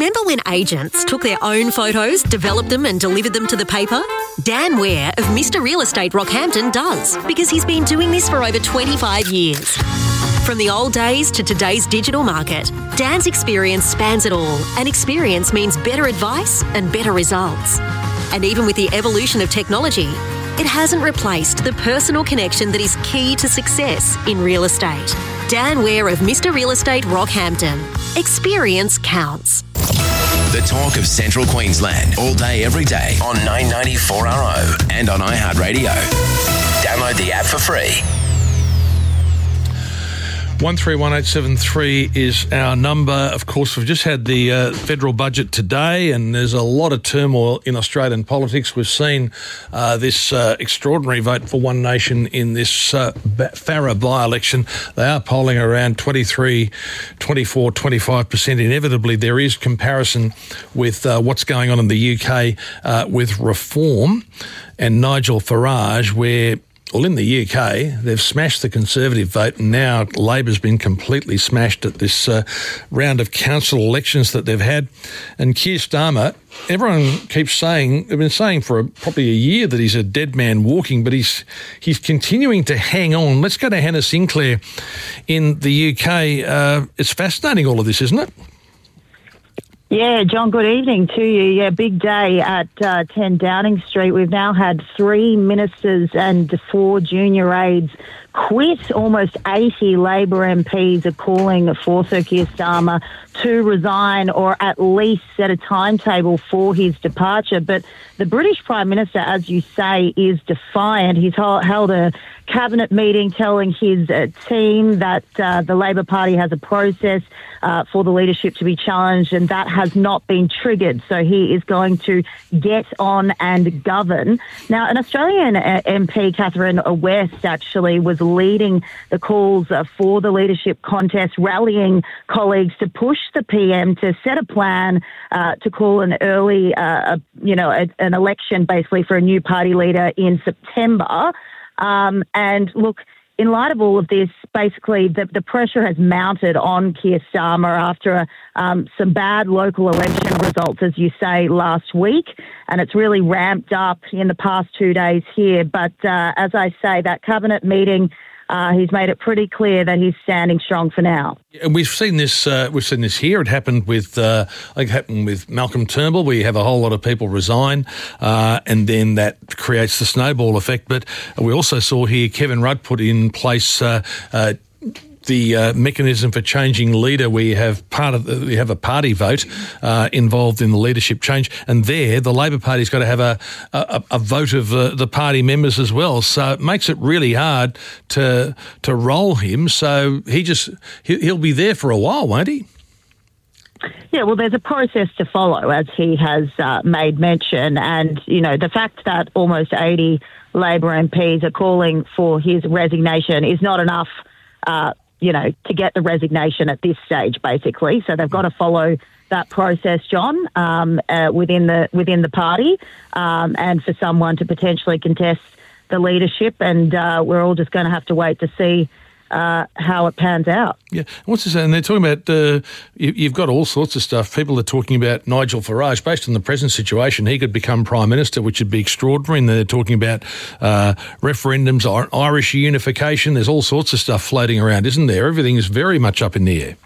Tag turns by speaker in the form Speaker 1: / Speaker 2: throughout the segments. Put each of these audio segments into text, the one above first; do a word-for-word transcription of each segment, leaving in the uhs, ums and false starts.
Speaker 1: Remember when agents took their own photos, developed them and delivered them to the paper? Dan Ware of Mister Real Estate Rockhampton does, because he's been doing this for over twenty-five years. From the old days to today's digital market, Dan's experience spans it all, and experience means better advice and better results. And even with the evolution of technology, it hasn't replaced the personal connection that is key to success in real estate. Dan Ware of Mister Real Estate Rockhampton. Experience counts.
Speaker 2: The talk of Central Queensland, all day, every day on nine ninety four R O and on iHeartRadio. Download the app for free.
Speaker 3: one three one eight seven three is our number. Of course, we've just had the uh, federal budget today, and there's a lot of turmoil in Australian politics. We've seen uh, this uh, extraordinary vote for One Nation in this uh, Farrer by-election. They are polling around twenty-three, twenty-four, twenty-five percent. Inevitably, there is comparison with uh, what's going on in the U K uh, with Reform and Nigel Farage, where well, in the U K, they've smashed the Conservative vote, and now Labor's been completely smashed at this uh, round of council elections that they've had. And Keir Starmer, everyone keeps saying, they've been saying for a, probably a year that he's a dead man walking, but he's he's continuing to hang on. Let's go to Hannah Sinclair in the U K. Uh, it's fascinating, all of this, isn't it?
Speaker 4: Yeah, John, good evening to you. Yeah, big day at uh, ten Downing Street. We've now had three ministers and four junior aides quit. Almost eighty Labor M Ps are calling for Sir Keir Starmer to resign or at least set a timetable for his departure. But the British Prime Minister, as you say, is defiant. He's held a cabinet meeting telling his uh, team that uh, the Labor Party has a process uh, for the leadership to be challenged, and that has not been triggered. So he is going to get on and govern. Now, an Australian uh, M P, Catherine West, actually was leading the calls uh, for the leadership contest, rallying colleagues to push the P M to set a plan uh, to call an early, uh, you know, a, an election basically for a new party leader in September. Um, and look, in light of all of this, basically the, the pressure has mounted on Keir Starmer after um, some bad local election results, as you say, last week. And it's really ramped up in the past two days here. But uh, as I say, that cabinet meeting, Uh, he's made it pretty clear that he's standing strong for now.
Speaker 3: And we've seen this. Uh, we've seen this here. It happened with, uh, I think, it happened with Malcolm Turnbull, where you have a whole lot of people resign, uh, and then that creates the snowball effect. But we also saw here Kevin Rudd put in place Uh, uh, the uh, mechanism for changing leader, where you have part of the, you have a party vote uh, involved in the leadership change, and there the Labor Party's got to have a a, a vote of uh, the party members as well. So it makes it really hard to to roll him. So he just he, he'll be there for a while, won't he?
Speaker 4: Yeah, well, there's a process to follow, as he has uh, made mention, and you know the fact that almost eighty Labor M Ps are calling for his resignation is not enough. Uh, you know, to get the resignation at this stage, basically. So they've got to follow that process, John, um, uh, within the within the party, um, and for someone to potentially contest the leadership. And uh, we're all just going to have to wait to see uh, how it pans out.
Speaker 3: Yeah. What's this? And they're talking about, uh, you, you've got all sorts of stuff. People are talking about Nigel Farage. Based on the present situation, he could become Prime Minister, which would be extraordinary. And they're talking about uh, referendums, or Irish unification. There's all sorts of stuff floating around, isn't there? Everything is very much up in the air.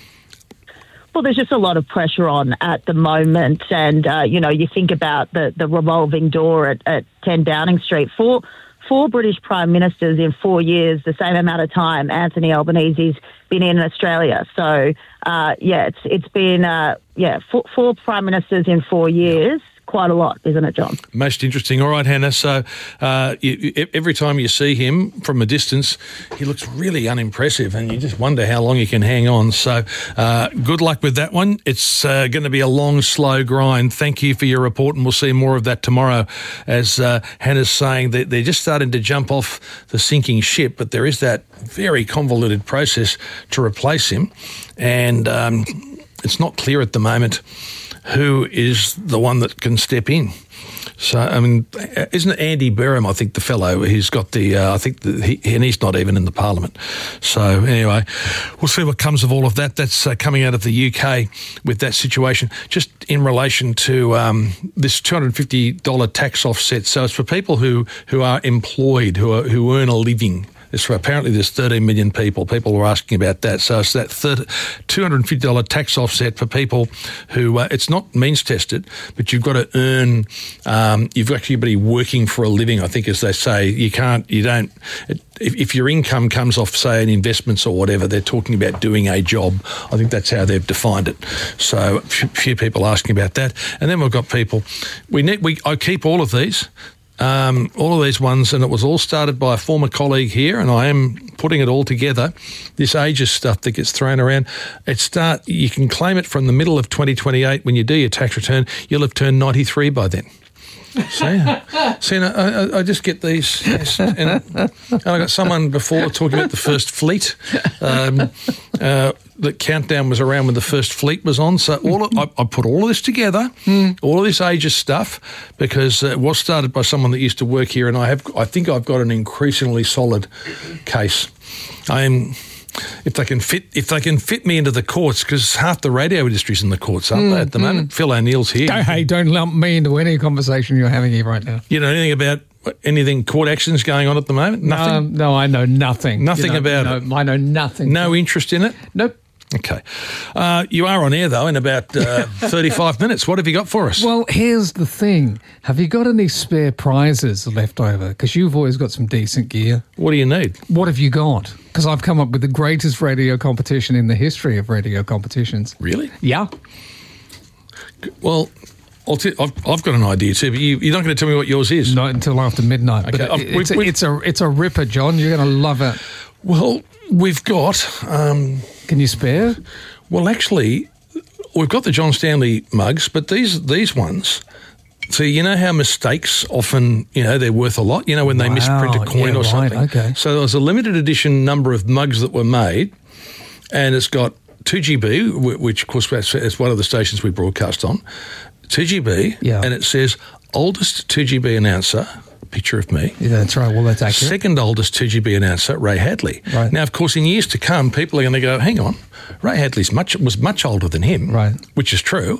Speaker 4: Well, there's just a lot of pressure on at the moment. And, uh, you know, you think about the, the revolving door at, at ten Downing Street. Four, four British Prime Ministers in four years, the same amount of time Anthony Albanese's been in Australia. So, uh, yeah, it's it's been, uh, yeah, four, four Prime Ministers in four years. Quite a lot, isn't it, John?
Speaker 3: Most interesting. All right, Hannah. So uh, you, you, every time you see him from a distance, he looks really unimpressive, and you just wonder how long he can hang on. So uh, good luck with that one. It's uh, going to be a long, slow grind. Thank you for your report, and we'll see more of that tomorrow. As uh, Hannah's saying, that they're just starting to jump off the sinking ship, but there is that very convoluted process to replace him, and um, it's not clear at the moment who is the one that can step in. So, I mean, isn't it Andy Berham, I think, the fellow who's got the, uh, I think, the, he, and he's not even in the Parliament. So, anyway, we'll see what comes of all of that. That's uh, coming out of the U K with that situation. Just in relation to um, this two hundred fifty dollars tax offset. So, it's for people who, who are employed, who are, who earn a living. It's for, apparently there's thirteen million people. People were asking about that. So it's that two hundred fifty dollars tax offset for people who, uh, it's not means tested, but you've got to earn, um, you've actually got to be working for a living, I think, as they say. You can't, you don't, it, if, if your income comes off, say, in investments or whatever, they're talking about doing a job. I think that's how they've defined it. So a few people asking about that. And then we've got people, we need, we, I keep all of these. Um, all of these ones, and it was all started by a former colleague here, and I am putting it all together. This ages stuff that gets thrown around, it start. You can claim it from the middle of twenty twenty-eight when you do your tax return. You'll have turned ninety-three by then. See, see, I, I, I just get these, yes, and, and I got someone before talking about the first fleet. Um, uh, the countdown was around when the first fleet was on. So all of, I, I put all of this together, mm. all of this ages stuff, because it was started by someone that used to work here, and I have, I think I've got an increasingly solid case. I am. If they can fit, if they can fit me into the courts, because half the radio industry's in the courts, aren't mm, they, at the mm. moment? Phil O'Neill's here.
Speaker 5: Don't, hey, don't lump me into any conversation you're having here right now.
Speaker 3: You know anything about anything court actions going on at the moment? Nothing.
Speaker 5: Um, no, I know nothing.
Speaker 3: Nothing
Speaker 5: you know,
Speaker 3: about
Speaker 5: no,
Speaker 3: it.
Speaker 5: I know nothing.
Speaker 3: No interest in it.
Speaker 5: Nope.
Speaker 3: Okay. Uh, you are on air, though, in about uh, thirty-five minutes. What have you got for us?
Speaker 5: Well, here's the thing. Have you got any spare prizes left over? Because you've always got some decent gear.
Speaker 3: What do you need?
Speaker 5: What have you got? Because I've come up with the greatest radio competition in the history of radio competitions.
Speaker 3: Really?
Speaker 5: Yeah.
Speaker 3: Well, I'll t- I've, I've got an idea too, but you, you're not going to tell me what yours is.
Speaker 5: Not until after midnight.
Speaker 3: Okay.
Speaker 5: But it, it's, a, it's, a, it's a ripper, John. You're going to love it.
Speaker 3: Well, we've got... Um,
Speaker 5: Can you spare?
Speaker 3: Well, actually, we've got the John Stanley mugs, but these these ones... So you know how mistakes often, you know, they're worth a lot, you know, when they
Speaker 5: wow.
Speaker 3: misprint a coin
Speaker 5: yeah,
Speaker 3: or something.
Speaker 5: Right, okay.
Speaker 3: So there was a limited edition number of mugs that were made, and it's got two G B, which, of course, is one of the stations we broadcast on, two G B,
Speaker 5: yeah.
Speaker 3: and it says, oldest two G B announcer, picture of me.
Speaker 5: Yeah, that's right. Well, that's accurate.
Speaker 3: Second oldest two G B announcer, Ray Hadley.
Speaker 5: Right.
Speaker 3: Now, of course, in years to come, people are going to go, hang on, Ray Hadley's much was much older than him,
Speaker 5: right? Which
Speaker 3: is true.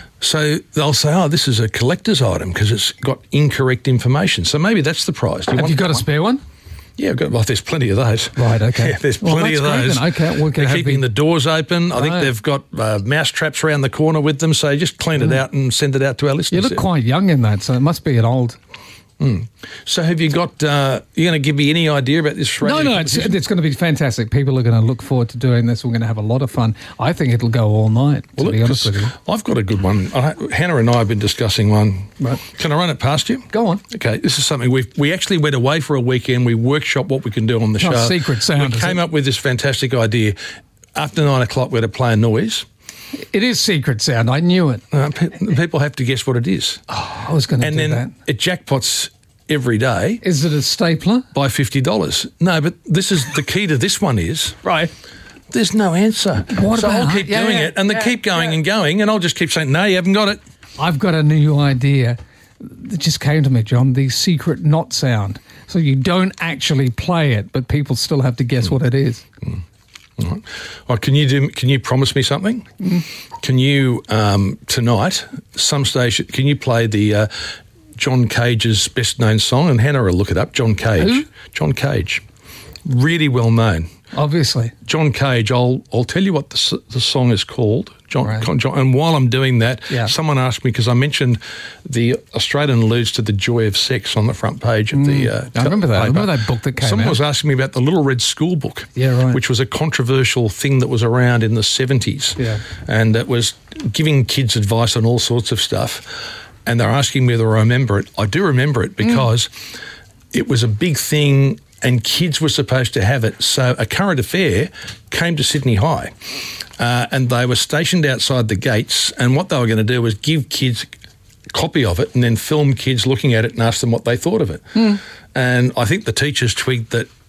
Speaker 3: So they'll say, oh, this is a collector's item because it's got incorrect information. So maybe that's the prize. Do you
Speaker 5: Have
Speaker 3: want
Speaker 5: you got a
Speaker 3: one?
Speaker 5: spare one?
Speaker 3: Yeah, I've got, well, there's plenty of those.
Speaker 5: Right, okay.
Speaker 3: Yeah, there's
Speaker 5: well,
Speaker 3: plenty of those.
Speaker 5: Great, okay, well,
Speaker 3: They're keeping the doors open. I
Speaker 5: right.
Speaker 3: think they've got uh, mouse traps around the corner with them, so just clean mm. it out and send it out to our listeners.
Speaker 5: You look quite young in that, so it must be an old...
Speaker 3: Mm. So have you got, uh, you going to give me any idea about this radio?
Speaker 5: No, no, it's, it's going to be fantastic. People are going to look forward to doing this. We're going to have a lot of fun. I think it'll go all night,
Speaker 3: well,
Speaker 5: to be honest with you.
Speaker 3: I've got a good one. I, Hannah and I have been discussing one.
Speaker 5: Right.
Speaker 3: Can I run it past you?
Speaker 5: Go on.
Speaker 3: Okay, this is something we we actually went away for a weekend. We workshopped what we can do on the
Speaker 5: Not
Speaker 3: show.
Speaker 5: Secret sound,
Speaker 3: We came up with this fantastic idea. After nine o'clock, we're to play a noise.
Speaker 5: It is secret sound. I knew it.
Speaker 3: Uh, pe- people have to guess what it is.
Speaker 5: Oh, I was going to do
Speaker 3: that.
Speaker 5: that.
Speaker 3: And then it jackpots every day.
Speaker 5: Is it a stapler?
Speaker 3: By fifty dollars. No, but this is the key to this one is...
Speaker 5: Right.
Speaker 3: There's no answer.
Speaker 5: What
Speaker 3: so
Speaker 5: about,
Speaker 3: I'll keep
Speaker 5: yeah,
Speaker 3: doing
Speaker 5: yeah,
Speaker 3: it, and they
Speaker 5: yeah,
Speaker 3: keep going
Speaker 5: yeah.
Speaker 3: and going, and I'll just keep saying, no, you haven't got it.
Speaker 5: I've got a new idea that just came to me, John, the secret not sound. So you don't actually play it, but people still have to guess mm. what it is.
Speaker 3: Mm. All right. Well, can you do? Can you promise me something? Mm. Can you, um, tonight, some station, can you play the... Uh, John Cage's best-known song, and Hannah will look it up, John Cage.
Speaker 5: Who?
Speaker 3: John Cage. Really well known.
Speaker 5: Obviously.
Speaker 3: John Cage, I'll I'll tell you what the, the song is called. John,
Speaker 5: right.
Speaker 3: John, and while I'm doing that,
Speaker 5: yeah.
Speaker 3: someone asked me, because I mentioned the Australian alludes to the joy of sex on the front page of
Speaker 5: mm.
Speaker 3: the uh,
Speaker 5: I remember that.
Speaker 3: paper.
Speaker 5: I remember that book that came
Speaker 3: Someone
Speaker 5: out.
Speaker 3: was asking me about the Little Red School Book,
Speaker 5: yeah, right.
Speaker 3: which was a controversial thing that was around in the seventies.
Speaker 5: Yeah.
Speaker 3: And it was giving kids advice on all sorts of stuff. And they're asking me whether I remember it. I do remember it because mm. it was a big thing and kids were supposed to have it. So A Current Affair came to Sydney High uh, and they were stationed outside the gates, and what they were going to do was give kids a copy of it and then film kids looking at it and ask them what they thought of it. Mm. And I think the teachers twigged that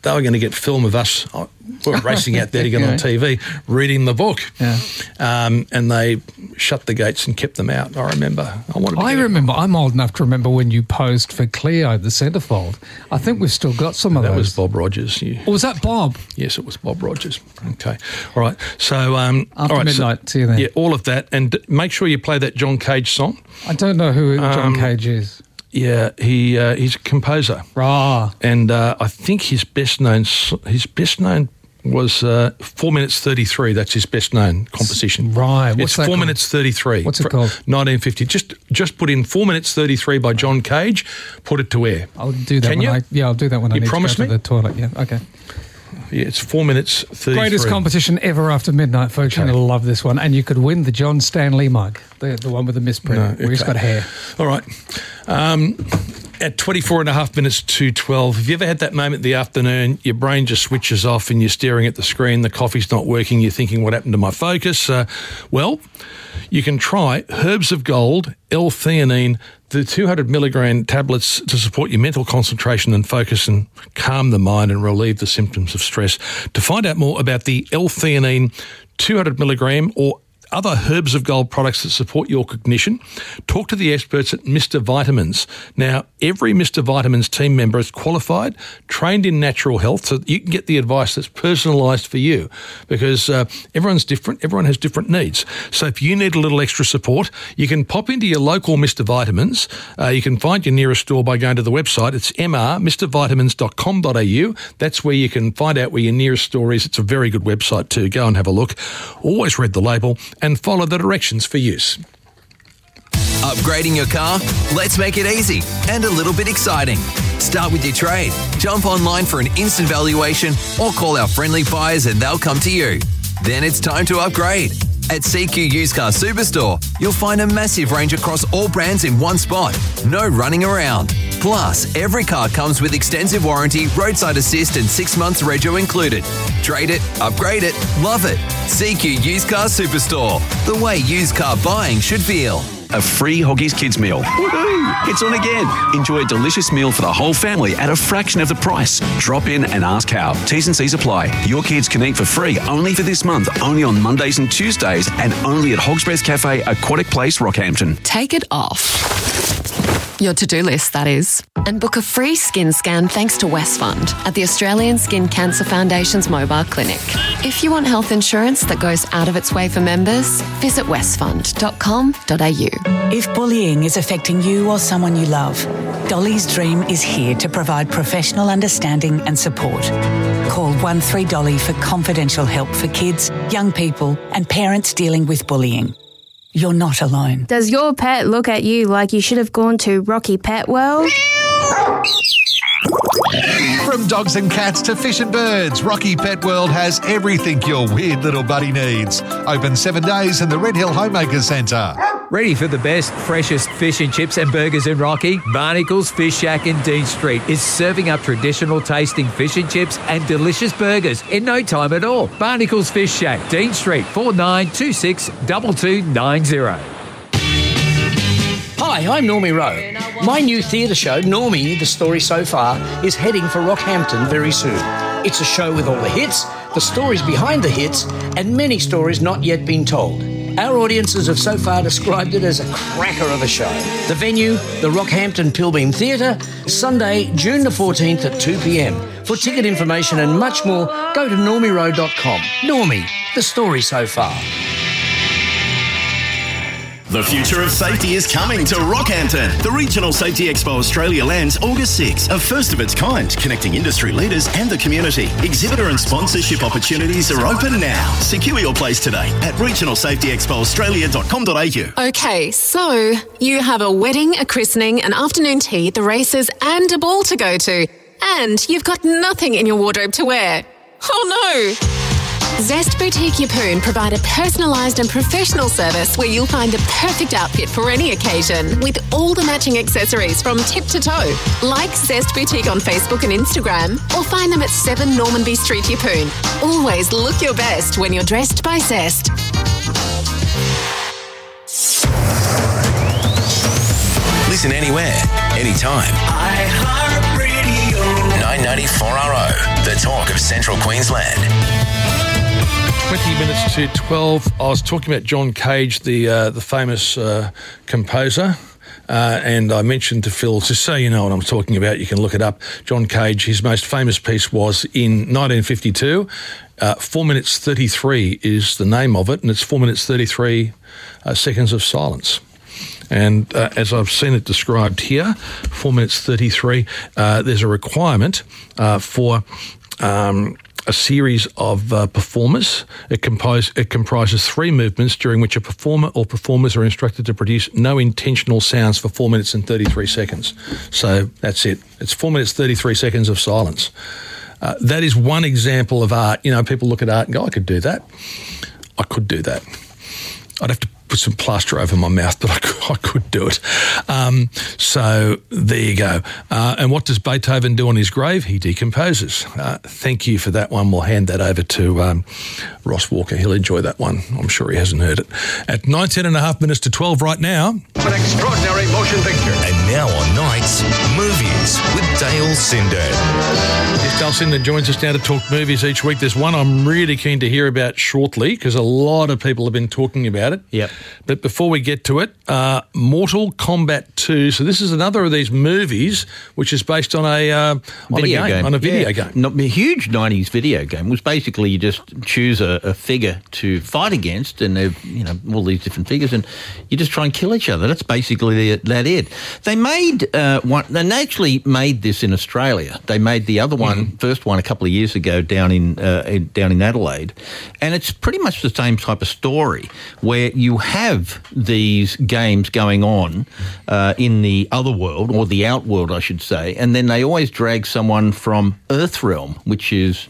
Speaker 3: they were going to get film of us. We were racing out there to get on T V, reading the book.
Speaker 5: Yeah.
Speaker 3: Um, and they shut the gates and kept them out, I remember. I wanted to
Speaker 5: I
Speaker 3: get
Speaker 5: remember, it. I'm old enough to remember when you posed for Cleo, the centrefold. I think we've still got some of
Speaker 3: that
Speaker 5: those.
Speaker 3: That was Bob Rogers. You,
Speaker 5: or was that Bob?
Speaker 3: Yes, it was Bob Rogers. Okay. All right. So, um,
Speaker 5: After
Speaker 3: all right,
Speaker 5: midnight,
Speaker 3: so,
Speaker 5: see you then.
Speaker 3: Yeah, all of that. And make sure you play that John Cage song.
Speaker 5: I don't know who John
Speaker 3: Um,
Speaker 5: Cage is.
Speaker 3: Yeah, he uh, he's a composer.
Speaker 5: Ah.
Speaker 3: And uh, I think his best known his best known was uh, four minutes thirty-three. That's his best known composition.
Speaker 5: Right. What's
Speaker 3: it's
Speaker 5: that
Speaker 3: four
Speaker 5: called?
Speaker 3: minutes thirty-three.
Speaker 5: What's it called?
Speaker 3: nineteen fifty. Just just put in four minutes thirty-three by John Cage. Put it to air.
Speaker 5: I'll do that
Speaker 3: Can
Speaker 5: when
Speaker 3: you?
Speaker 5: I yeah, I'll do that when
Speaker 3: You
Speaker 5: I need
Speaker 3: promise
Speaker 5: to go
Speaker 3: me?
Speaker 5: to the toilet. Yeah, okay.
Speaker 3: Yeah, it's four minutes thirty-three.
Speaker 5: Greatest competition ever after midnight, folks. You're
Speaker 3: Okay.
Speaker 5: going to love this one. And you could win the John Stanley mug, the, the one with the misprint,
Speaker 3: No,
Speaker 5: where he's
Speaker 3: okay.
Speaker 5: got hair.
Speaker 3: All right. Um, at twenty-four and a half minutes to twelve, have you ever had that moment in the afternoon, your brain just switches off and you're staring at the screen, the coffee's not working, you're thinking, what happened to my focus? Uh, well, you can try Herbs of Gold, L-theanine, the two hundred milligram tablets to support your mental concentration and focus and calm the mind and relieve the symptoms of stress. To find out more about the L-theanine two hundred milligram or other Herbs of Gold products that support your cognition, talk to the experts at Mister Vitamins. Now, every Mister Vitamins team member is qualified, trained in natural health, so that you can get the advice that's personalised for you, because uh, everyone's different, everyone has different needs. So if you need a little extra support, you can pop into your local Mister Vitamins. Uh, you can find your nearest store by going to the website. It's m r mr vitamins dot com dot a u. That's where you can find out where your nearest store is. It's a very good website too. Go and have a look. Always read the label and follow the directions for use.
Speaker 6: Upgrading your car? Let's make it easy and a little bit exciting. Start with your trade. Jump online for an instant valuation or call our friendly buyers and they'll come to you. Then it's time to upgrade. At C Q Used Car Superstore, you'll find a massive range across all brands in one spot. No running around. Plus, every car comes with extensive warranty, roadside assist and six months rego included. Trade it, upgrade it, love it. C Q Used Car Superstore. The way used car buying should feel.
Speaker 7: A free Hoggies Kids meal. Woohoo! It's on again. Enjoy a delicious meal for the whole family at a fraction of the price. Drop in and ask how. T's and C's apply. Your kids can eat for free only for this month, only on Mondays and Tuesdays, and only at Hog's Breath Cafe, Aquatic Place, Rockhampton.
Speaker 8: Take it off. Your to-do list, that is. And book a free skin scan thanks to Westfund at the Australian Skin Cancer Foundation's mobile clinic. If you want health insurance that goes out of its way for members, visit westfund dot com dot a u.
Speaker 9: If bullying is affecting you or someone you love, Dolly's Dream is here to provide professional understanding and support. Call one three Dolly for confidential help for kids, young people and parents dealing with bullying. You're not alone.
Speaker 10: Does your pet look at you like you should have gone to Rocky Pet World?
Speaker 11: From dogs and cats to fish and birds, Rocky Pet World has everything your weird little buddy needs. Open seven days in the Red Hill Homemakers Centre.
Speaker 12: Ready for the best, freshest fish and chips and burgers in Rocky? Barnacles Fish Shack in Dean Street is serving up traditional tasting fish and chips and delicious burgers in no time at all. Barnacles Fish Shack, Dean Street, four nine two six two two nine zero.
Speaker 13: Hi, I'm Normie Rowe. My new theatre show, Normie, The Story So Far, is heading for Rockhampton very soon. It's a show with all the hits, the stories behind the hits, and many stories not yet been told. Our audiences have so far described it as a cracker of a show. The venue, the Rockhampton Pilbeam Theatre, Sunday, June the fourteenth at two p.m. For ticket information and much more, go to normie rowe dot com. Normie, The Story So Far.
Speaker 14: The future of safety is coming to Rockhampton. The Regional Safety Expo Australia lands August sixth, a first of its kind, connecting industry leaders and the community. Exhibitor and sponsorship opportunities are open now. Secure your place today at regional safety expo australia dot com dot a u.
Speaker 8: Okay, so you have a wedding, a christening, an afternoon tea, the races, and a ball to go to. And you've got nothing in your wardrobe to wear. Oh no! Zest Boutique Yeppoon provide a personalised and professional service where you'll find the perfect outfit for any occasion with all the matching accessories from tip to toe. Like Zest Boutique on Facebook and Instagram or find them at seven Normanby Street, Yeppoon. Always look your best when you're dressed by Zest.
Speaker 2: Listen anywhere, anytime.
Speaker 15: iHeartRadio.
Speaker 2: nine ninety-four R O. The talk of Central Queensland.
Speaker 3: twenty minutes to twelve. I was talking about John Cage, the uh, the famous uh, composer. Uh, and I mentioned to Phil, just so you know what I'm talking about, you can look it up. John Cage, his most famous piece was in nineteen fifty-two. Uh, four minutes thirty-three is the name of it, and it's four minutes thirty-three uh, seconds of silence. And uh, as I've seen it described here, four minutes thirty-three, uh, there's a requirement uh, for um, a series of uh, performers. It, compose, it comprises three movements during which a performer or performers are instructed to produce no intentional sounds for four minutes and thirty-three seconds. So that's it. It's four minutes, thirty-three seconds of silence. Uh, that is one example of art. You know, people look at art and go, I could do that. I could do that. I'd have to put some plaster over my mouth, but I could, I could do it. Um, so there you go. Uh, and what does Beethoven do on his grave? He decomposes. Uh, thank you for that one. We'll hand that over to um, Ross Walker. He'll enjoy that one. I'm sure he hasn't heard it. At nineteen and a half minutes to twelve right now.
Speaker 15: An extraordinary motion picture.
Speaker 2: And now on Nights, Movies with Dale Sinden.
Speaker 3: Yes, Dale Sinden joins us now to talk movies each week. There's one I'm really keen to hear about shortly because a lot of people have been talking about it.
Speaker 16: Yep.
Speaker 3: But before we get to it, uh, Mortal Kombat two. So this is another of these movies which is based on a, uh, on
Speaker 16: video
Speaker 3: a game,
Speaker 16: game,
Speaker 3: on a video
Speaker 16: yeah.
Speaker 3: game.
Speaker 16: Not a huge nineties video game. It was basically you just choose a, a figure to fight against, and they've you know all these different figures, and you just try and kill each other. That's basically the, that it. They made uh, one. They actually made this in Australia. They made the other one, mm-hmm. first one, a couple of years ago down in, uh, in down in Adelaide, and it's pretty much the same type of story where you have these games going on uh, in the other world, or the outworld, I should say, and then they always drag someone from Earthrealm, which is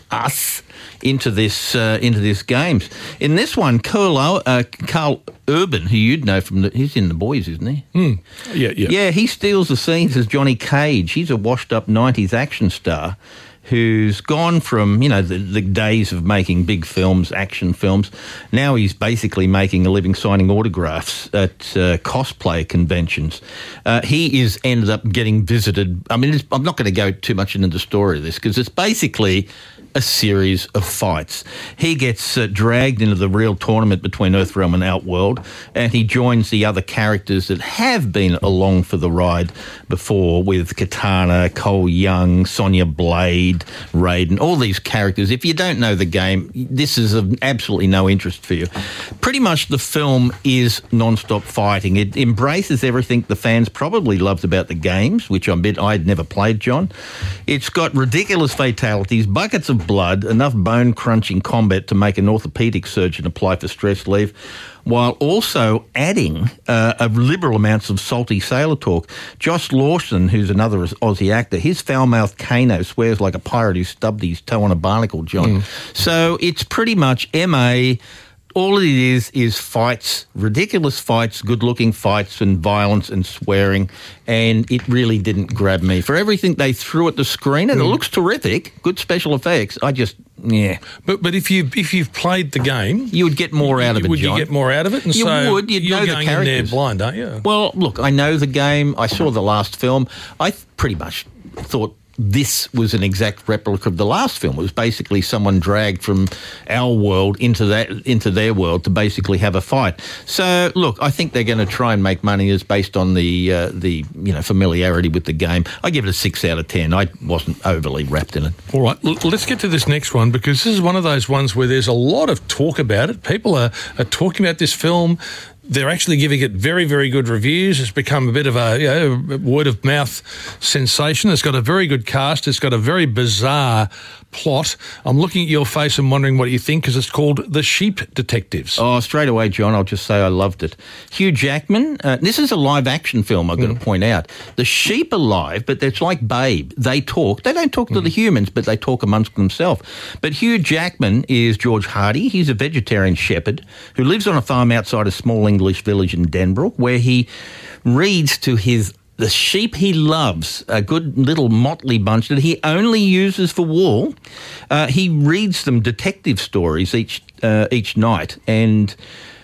Speaker 16: us, into this uh, into this games. In this one, Carl, uh, Carl Urban, who you'd know from the, he's in The Boys, isn't he?
Speaker 3: Mm. Yeah, yeah.
Speaker 16: Yeah, he steals the scenes as Johnny Cage. He's a washed-up nineties action star who's gone from, you know, the, the days of making big films, action films. Now he's basically making a living signing autographs at uh, cosplay conventions. Uh, he is ended up getting visited. I mean, it's, I'm not going to go too much into the story of this because it's basically a series of fights. He gets uh, dragged into the real tournament between Earthrealm and Outworld, and he joins the other characters that have been along for the ride before, with Katana, Cole Young, Sonya Blade, Raiden, all these characters. If you don't know the game, this is of absolutely no interest for you. Pretty much the film is non-stop fighting. It embraces everything the fans probably loved about the games, which I admit I'd never played, John. It's got ridiculous fatalities, buckets of blood, enough bone-crunching combat to make an orthopaedic surgeon apply for stress leave, while also adding uh, a liberal amounts of salty sailor talk. Josh Lawson, who's another Aussie actor, his foul-mouthed Kano swears like a pirate who stubbed his toe on a barnacle, John. Mm. So it's pretty much M A. All it is is fights, ridiculous fights, good-looking fights and violence and swearing, and it really didn't grab me. For everything they threw at the screen, and mm. it looks terrific, good special effects, I just, yeah.
Speaker 3: But but if, you, if you've played the game...
Speaker 16: You would get more out of it,
Speaker 3: Would
Speaker 16: John.
Speaker 3: you get more out of it? And
Speaker 16: you
Speaker 3: so
Speaker 16: would. You'd
Speaker 3: you're
Speaker 16: know
Speaker 3: going
Speaker 16: the characters.
Speaker 3: in there blind, aren't you?
Speaker 16: Well, look, I know the game. I saw the last film. I th- pretty much thought this was an exact replica of the last film. It was basically someone dragged from our world into that into their world to basically have a fight. So, look, I think they're going to try and make money as based on the uh, the you know familiarity with the game. I give it a six out of ten. I wasn't overly wrapped in it.
Speaker 3: All right, L- let's get to this next one, because this is one of those ones where there's a lot of talk about it. People are, are talking about this film. They're actually giving it very, very good reviews. It's become a bit of a you know, word-of-mouth sensation. It's got a very good cast. It's got a very bizarre plot. I'm looking at your face and wondering what you think, because it's called The Sheep Detectives.
Speaker 16: Oh, straight away, John, I'll just say I loved it. Hugh Jackman, uh, this is a live-action film, I've got mm. to point out. The sheep are live, but it's like Babe. They talk. They don't talk to mm. the humans, but they talk amongst themselves. But Hugh Jackman is George Hardy. He's a vegetarian shepherd who lives on a farm outside a small English village in Denbrook, where he reads to his the sheep he loves, a good little motley bunch that he only uses for wool. Uh, he reads them detective stories each uh, each night, and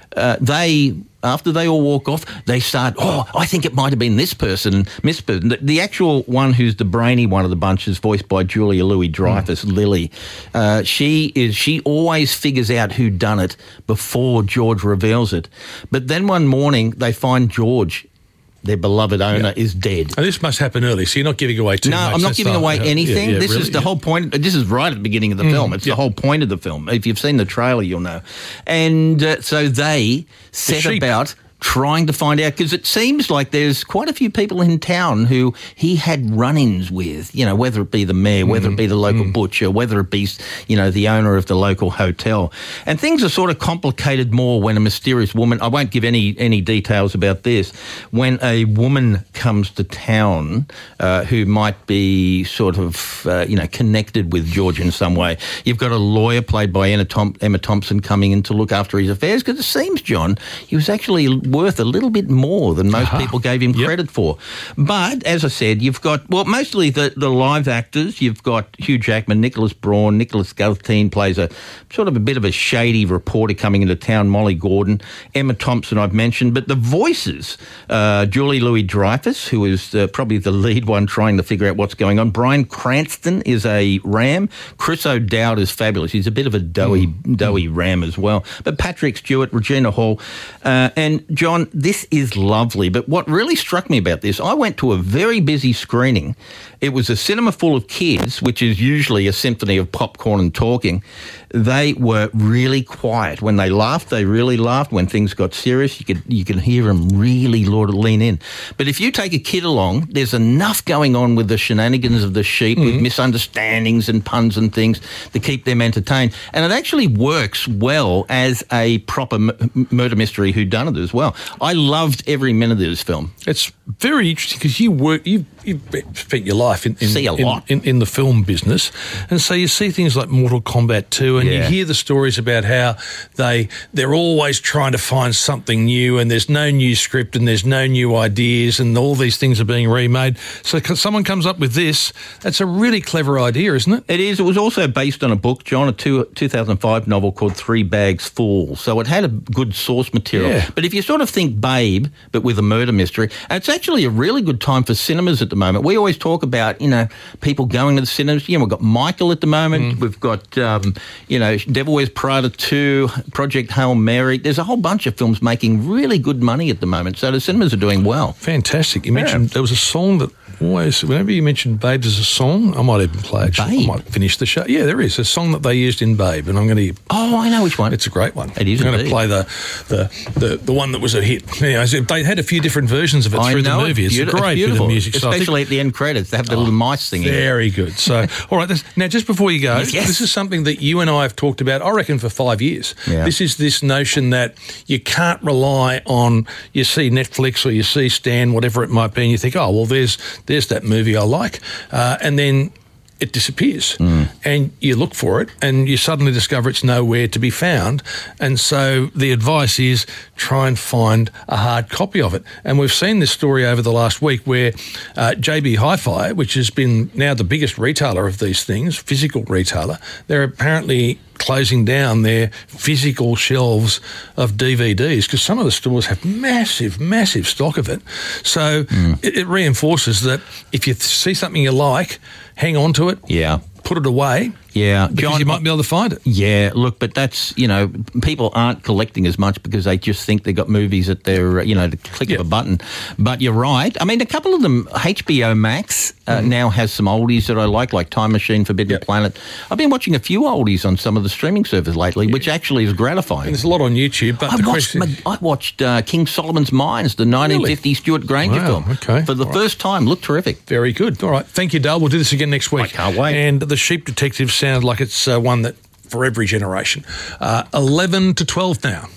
Speaker 16: uh, they... After they all walk off, they start, oh, I think it might have been this person, Miss person. The, the actual one who's the brainy one of the bunch is voiced by Julia Louis-Dreyfus, mm. Lily. Uh, she is. She always figures out who done it before George reveals it. But then one morning, they find George, their beloved owner, yeah. is dead.
Speaker 3: And this must happen early, so you're not giving away too
Speaker 16: no,
Speaker 3: much.
Speaker 16: No, I'm not
Speaker 3: That's
Speaker 16: giving
Speaker 3: the,
Speaker 16: away
Speaker 3: uh,
Speaker 16: anything.
Speaker 3: Yeah, yeah,
Speaker 16: this
Speaker 3: really,
Speaker 16: is the
Speaker 3: yeah.
Speaker 16: whole point. This is right at the beginning of the mm, film. It's yeah. the whole point of the film. If you've seen the trailer, you'll know. And uh, so they set
Speaker 3: the
Speaker 16: about trying to find out, because it seems like there's quite a few people in town who he had run-ins with, you know, whether it be the mayor, mm, whether it be the local mm. butcher, whether it be, you know, the owner of the local hotel. And things are sort of complicated more when a mysterious woman, I won't give any, any details about this, when a woman comes to town uh, who might be sort of, uh, you know, connected with George in some way. You've got a lawyer played by Emma, Thom- Emma Thompson coming in to look after his affairs, because it seems, John, he was actually worth a little bit more than most uh-huh. people gave him yep. credit for. But, as I said, you've got, well, mostly the, the live actors. You've got Hugh Jackman, Nicholas Braun, Nicholas Gulteen plays a sort of a bit of a shady reporter coming into town, Molly Gordon, Emma Thompson I've mentioned, but the voices, uh, Julie Louis-Dreyfus, who is uh, probably the lead one trying to figure out what's going on. Bryan Cranston is a ram. Chris O'Dowd is fabulous. He's a bit of a doughy, mm. doughy mm. ram as well. But Patrick Stewart, Regina Hall, uh, and John, this is lovely. But what really struck me about this, I went to a very busy screening. It was a cinema full of kids, which is usually a symphony of popcorn and talking. They were really quiet. When they laughed, they really laughed. When things got serious, you could you could hear them really lean in. But if you take a kid along, there's enough going on with the shenanigans of the sheep, mm-hmm. with misunderstandings and puns and things to keep them entertained. And it actually works well as a proper m- murder mystery whodunit as well. I loved every minute of this film.
Speaker 3: It's very interesting because you work, you you've spent your life in in,
Speaker 16: see a lot.
Speaker 3: in, in, in the film business, and so you see things like Mortal Kombat two, and yeah. you hear the stories about how they they're always trying to find something new, and there's no new script, and there's no new ideas, and all these things are being remade. So someone comes up with this, that's a really clever idea, isn't it?
Speaker 16: It is. It was also based on a book, John, a two, two thousand five novel called Three Bags Full. So it had a good source material.
Speaker 3: Yeah.
Speaker 16: But if you sort of think Babe, but with a murder mystery, and it's actually a really good time for cinemas at the moment. We always talk about, you know, people going to the cinemas. You know, we've got Michael at the moment. Mm. We've got, um, you know, Devil Wears Prada two, Project Hail Mary. There's a whole bunch of films making really good money at the moment. So the cinemas are doing well.
Speaker 3: Fantastic. You mentioned yeah. there was a song that always, whenever you mentioned Babe as a song, I might even play it. I might finish the show. Yeah, there is a song that they used in Babe, and I'm going to...
Speaker 16: Oh, I know which one.
Speaker 3: It's a great one.
Speaker 16: It is
Speaker 3: I'm
Speaker 16: indeed.
Speaker 3: going to play the, the, the, the one that was a hit. You know, they had a few different versions of it
Speaker 16: I
Speaker 3: through
Speaker 16: know
Speaker 3: the movie. It's,
Speaker 16: it's
Speaker 3: a great bit of music.
Speaker 16: Especially
Speaker 3: so
Speaker 16: at the end credits. They have the oh, little mice singing.
Speaker 3: Very good. So, all right, this, now just before you go,
Speaker 16: yes, yes.
Speaker 3: this is something that you and I have talked about, I reckon, for five years.
Speaker 16: Yeah.
Speaker 3: This is this notion that you can't rely on, you see Netflix or you see Stan, whatever it might be, and you think, oh, well, there's there's that movie I like, uh, and then it disappears.
Speaker 16: Mm.
Speaker 3: And you look for it and you suddenly discover it's nowhere to be found. And so the advice is try and find a hard copy of it. And we've seen this story over the last week where uh, J B Hi-Fi, which has been now the biggest retailer of these things, physical retailer, they're apparently closing down their physical shelves of D V Ds because some of the stores have massive, massive stock of it. So
Speaker 16: mm.
Speaker 3: it, it reinforces that if you th- see something you like, hang on to it.
Speaker 16: Yeah.
Speaker 3: Put it away.
Speaker 16: Yeah.
Speaker 3: Because
Speaker 16: John,
Speaker 3: you might be able to find it.
Speaker 16: Yeah, look, but that's, you know, people aren't collecting as much because they just think they've got movies at their, you know, the click yeah. of a button. But you're right. I mean, a couple of them, H B O Max uh, mm. now has some oldies that I like, like Time Machine, Forbidden yep. Planet. I've been watching a few oldies on some of the streaming servers lately, yeah. which actually is gratifying.
Speaker 3: And there's a lot on YouTube, but
Speaker 16: I
Speaker 3: the
Speaker 16: watched,
Speaker 3: question...
Speaker 16: I watched uh, King Solomon's Mines, the nineteen fifty really? Stuart Granger
Speaker 3: wow,
Speaker 16: film.
Speaker 3: Okay.
Speaker 16: For the
Speaker 3: All
Speaker 16: first
Speaker 3: right.
Speaker 16: time. Looked terrific.
Speaker 3: Very good. All right. Thank you, Dale. We'll do this again next week.
Speaker 16: I can't wait.
Speaker 3: And The Sheep Detective sounds like it's uh, one that for every generation. Uh, eleven to twelve now.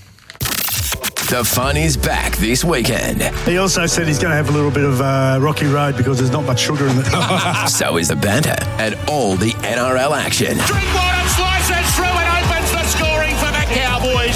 Speaker 2: The fun is back this weekend.
Speaker 17: He also said he's going to have a little bit of uh, rocky road because there's not much sugar in it.
Speaker 2: So is the banter and all the N R L action.
Speaker 18: Drinkwater slices through and opens the scoring for the Cowboys.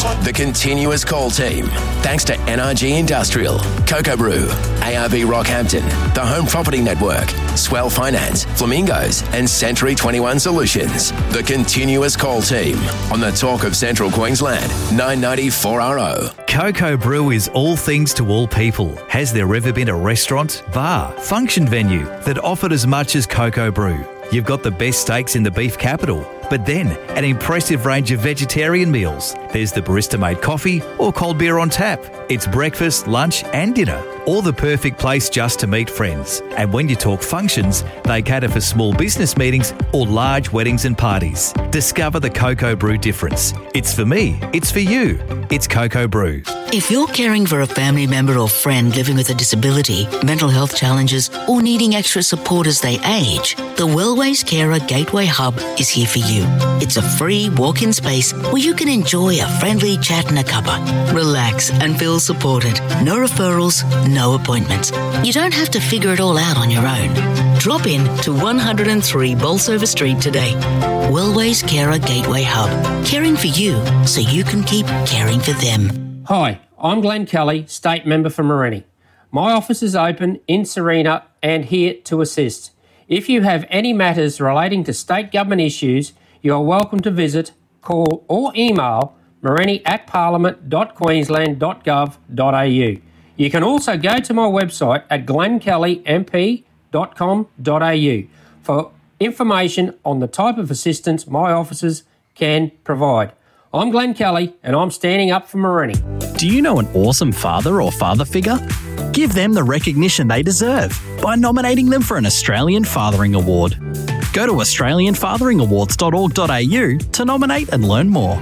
Speaker 2: The continuous call team. Thanks to N R G Industrial, Cocoa Brew, A R B Rockhampton, the Home Property Network, Swell Finance, Flamingos, and Century twenty-one Solutions. The continuous call team on the Talk of Central Queensland, nine ninety four R O.
Speaker 18: Cocoa Brew is all things to all people. Has there ever been a restaurant, bar, function venue that offered as much as Cocoa Brew? You've got the best steaks in the beef capital, but then an impressive range of vegetarian meals. There's the barista-made coffee or cold beer on tap. It's breakfast, lunch and dinner, or the perfect place just to meet friends. And when you talk functions, they cater for small business meetings or large weddings and parties. Discover the Cocoa Brew difference. It's for me, it's for you. It's Cocoa Brew.
Speaker 19: If you're caring for a family member or friend living with a disability, mental health challenges, or needing extra support as they age, the Wellways Carer Gateway Hub is here for you. It's a free walk-in space where you can enjoy a friendly chat and a cuppa. Relax and feel supported. No referrals, no appointments. You don't have to figure it all out on your own. Drop in to one oh three Bolsover Street today. Wellways Carer Gateway Hub. Caring for you so you can keep caring for them.
Speaker 20: Hi, I'm Glenn Kelly, State Member for Morenni. My office is open in Serena and here to assist. If you have any matters relating to state government issues, you are welcome to visit, call or email morenni at parliament dot queensland dot gov dot a u. You can also go to my website at glenn kelly m p dot com dot a u for information on the type of assistance my officers can provide. I'm Glenn Kelly and I'm standing up for Morenni.
Speaker 21: Do you know an awesome father or father figure? Give them the recognition they deserve by nominating them for an Australian Fathering Award. Go to australian fathering awards dot org dot a u to nominate and learn more.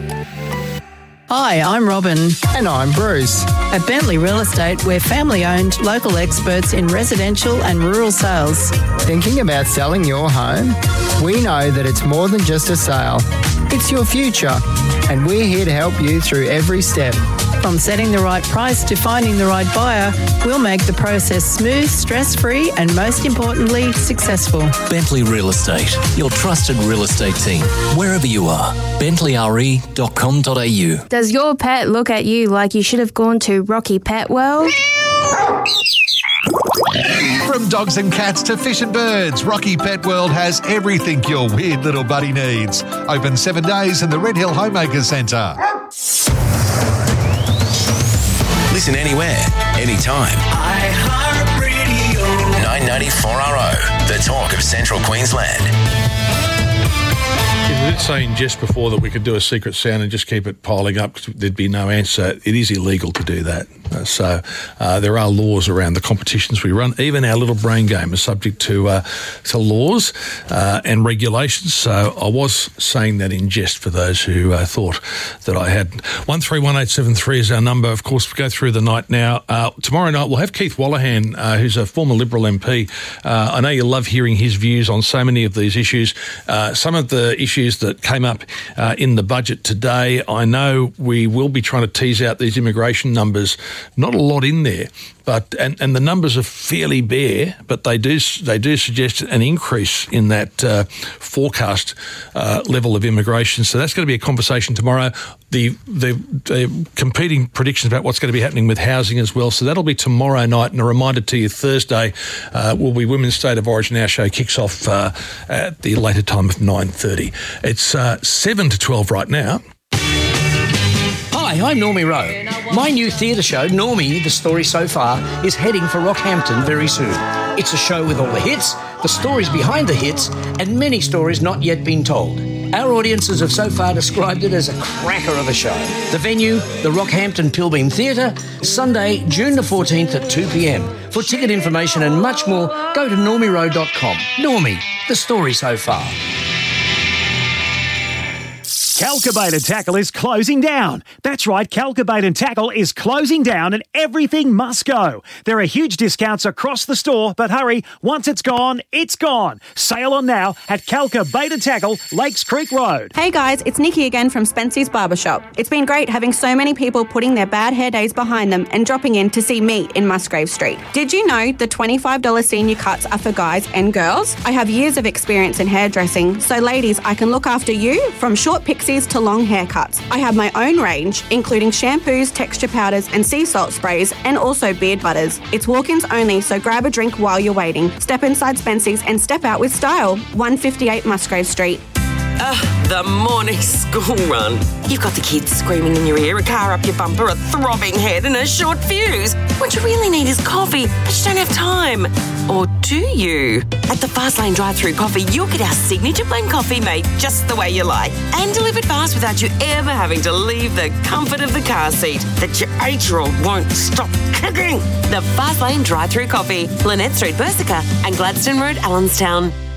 Speaker 22: Hi, I'm Robin.
Speaker 23: And I'm Bruce.
Speaker 22: At Bentley Real Estate, we're family-owned, local experts in residential and rural sales.
Speaker 23: Thinking about selling your home? We know that it's more than just a sale. It's your future, and we're here to help you through every step.
Speaker 22: From setting the right price to finding the right buyer, we'll make the process smooth, stress-free, and most importantly, successful.
Speaker 24: Bentley Real Estate, your trusted real estate team, wherever you are. bentley r e dot com dot a u.
Speaker 10: Does your pet look at you like you should have gone to Rocky Pet World?
Speaker 11: From dogs and cats to fish and birds, Rocky Pet World has everything your weird little buddy needs. Open seven days in the Red Hill Homemakers Centre.
Speaker 2: Listen anywhere, anytime. iHeartRadio. nine ninety-four R O, the Talk of Central Queensland.
Speaker 3: We did say in jest before that we could do a secret sound and just keep it piling up because there'd be no answer. It is illegal to do that. Uh, so uh, there are laws around the competitions we run. Even our little brain game is subject to uh, to laws uh, and regulations. So I was saying that in jest for those who uh, thought that I hadn't. one three one eight seven three is our number. Of course, we go through the night now. Uh, tomorrow night we'll have Keith Wallahan, uh, who's a former Liberal M P. Uh, I know you love hearing his views on so many of these issues. Uh, some of the issues that came up uh, in the budget today, I know we will be trying to tease out these immigration numbers. Not a lot in there, but and, and the numbers are fairly bare, but they do they do suggest an increase in that uh, forecast uh, level of immigration. So that's going to be a conversation tomorrow. The, the the competing predictions about what's going to be happening with housing as well. So that'll be tomorrow night. And a reminder to you, Thursday uh, will be Women's State of Origin. Our show kicks off uh, at the later time of nine thirty. It's uh, seven to twelve right now.
Speaker 13: Hi, I'm Normie Rowe. My new theatre show, Normie, The Story So Far, is heading for Rockhampton very soon. It's a show with all the hits, the stories behind the hits, and many stories not yet been told. Our audiences have so far described it as a cracker of a show. The venue, the Rockhampton Pilbeam Theatre, Sunday, June the fourteenth at two p.m. For ticket information and much more, go to normie rowe dot com. Normie, The Story So Far.
Speaker 25: Calcabait and Tackle is closing down. That's right, Calcabait and Tackle is closing down and everything must go. There are huge discounts across the store, but hurry, once it's gone, it's gone. Sale on now at Calcabait and Tackle, Lakes Creek Road.
Speaker 26: Hey guys, it's Nikki again from Spency's Barbershop. It's been great having so many people putting their bad hair days behind them and dropping in to see me in Musgrave Street. Did you know the twenty-five dollars senior cuts are for guys and girls? I have years of experience in hairdressing, so ladies, I can look after you from short pixie Spency's to long haircuts. I have my own range, including shampoos, texture powders, and sea salt sprays, and also beard butters. It's walk-ins only, so grab a drink while you're waiting. Step inside Spency's and step out with style. one fifty-eight Musgrave Street.
Speaker 1: Ugh, the morning school run. You've got the kids screaming in your ear, a car up your bumper, a throbbing head and a short fuse. What you really need is coffee, but you don't have time. Or do you? At the Fastlane drive-through coffee, you'll get our signature blend coffee made just the way you like and delivered fast without you ever having to leave the comfort of the car seat that your eight-year-old won't stop kicking. The Fastlane drive-through coffee, Lynette Street, Bersica and Gladstone Road, Allenstown.